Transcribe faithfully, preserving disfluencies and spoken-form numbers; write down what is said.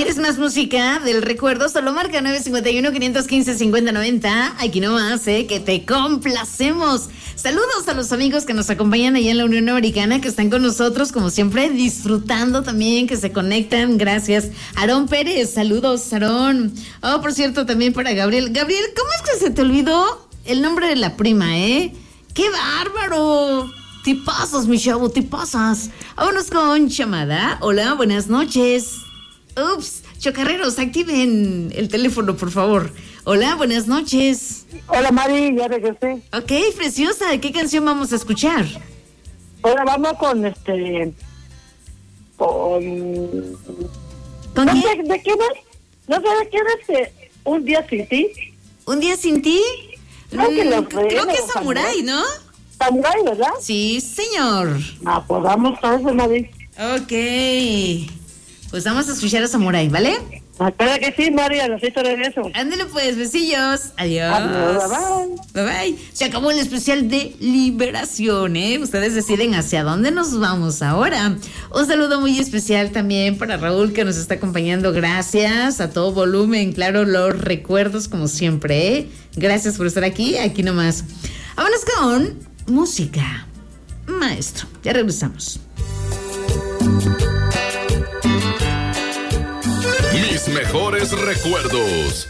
¿Quieres más música del recuerdo? Solo marca nueve cinco uno, cinco uno cinco, cinco cero nueve cero. Aquí nomás, ¿eh? Que te complacemos. Saludos a los amigos que nos acompañan allá en la Unión Americana, que están con nosotros, como siempre, disfrutando también, que se conectan. Gracias. Aarón Pérez, saludos, Aarón. Oh, por cierto, también para Gabriel. Gabriel, ¿cómo es que se te olvidó el nombre de la prima, eh? ¡Qué bárbaro! Te pasas, mi chavo, te pasas. Vámonos con llamada. Hola, buenas noches. Ups, chocarreros, activen el teléfono, por favor. Hola, buenas noches. Hola, Mari, ya regresé. Ok, preciosa, ¿qué canción vamos a escuchar? Ahora vamos con este... Con... ¿Con no quién? sé de quién es. No sé de quién es este, Un día sin ti. ¿Un día sin ti? Creo que, los Creo que es Samurai, ¿no? Samurai, ¿verdad? Sí, señor. Ah, pues vamos a eso, Mari. Ok. Pues vamos a escuchar a Samurai, ¿vale? Espera que sí, Mari, a las seis de regreso. Ándale pues, besillos. Adiós. Adiós, bye, bye. Bye bye. Se acabó el especial de liberación, ¿eh? Ustedes deciden hacia dónde nos vamos ahora. Un saludo muy especial también para Raúl, que nos está acompañando. Gracias a todo volumen. Claro, los recuerdos como siempre, ¿eh? Gracias por estar aquí, aquí nomás. Vámonos con música. Maestro, ya regresamos. Mis mejores recuerdos,